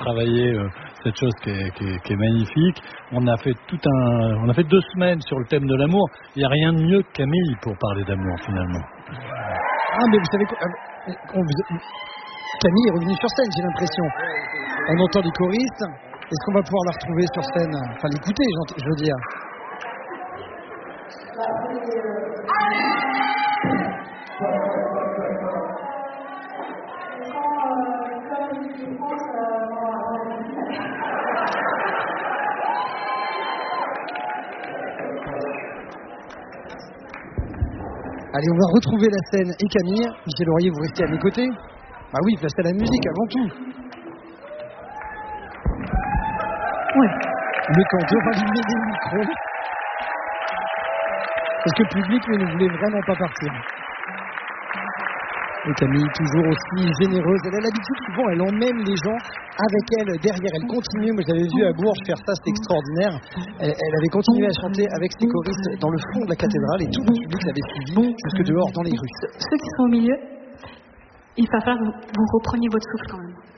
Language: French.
travailler cette chose qui est magnifique. On a fait 2 semaines sur le thème de l'amour. Il n'y a rien de mieux que Camille pour parler d'amour finalement. Ah mais vous savez quoi, Camille est revenue sur scène, j'ai l'impression. On entend les choristes. Est-ce qu'on va pouvoir la retrouver sur scène? Enfin l'écouter, je veux dire. Allez, on va retrouver la scène et Camille. Michel Laurier, vous restez à mes côtés? Bah oui, place à la musique avant tout. Ouais. Le temps de rallumer les micros. Parce que le public ne voulait vraiment pas partir. Et Camille, toujours aussi généreuse. Elle a l'habitude, souvent, elle emmène les gens avec elle derrière. Elle continue. Moi, j'avais vu à Bourges faire ça, c'était extraordinaire. Elle avait continué à chanter avec ses choristes dans le fond de la cathédrale et tout le public l'avait suivi jusque dehors dans les rues. Ceux qui sont au milieu, il va falloir que vous repreniez votre souffle quand même.